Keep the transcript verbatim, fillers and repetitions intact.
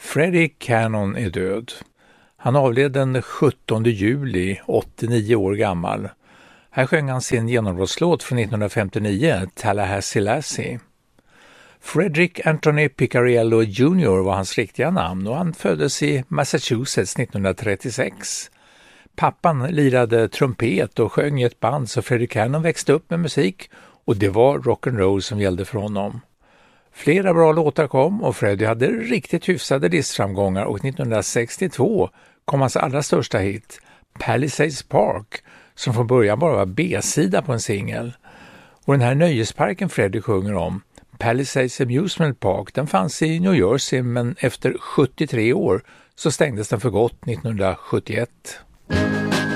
Freddie Cannon är död. Han avled den sjuttonde juli, åttionio år gammal. Här sjöng han sin genombrottslåt från nittonhundrafemtionio, Tallahassee Lassie. Frederick Anthony Picariello junior var hans riktiga namn och han föddes i Massachusetts nittonhundratrettiosex. Pappan lirade trumpet och sjöng i ett band, så Freddie Cannon växte upp med musik och det var rock'n'roll som gällde för honom. Flera bra låtar kom och Freddie hade riktigt hyfsade listframgångar och nittonhundrasextiotvå kom hans allra största hit, Palisades Park, som från början bara var B-sida på en singel. Och den här nöjesparken Freddie sjunger om, Palisades Amusement Park, den fanns i New Jersey, men efter sjuttiotre år så stängdes den för gott nittonhundrasjuttioett.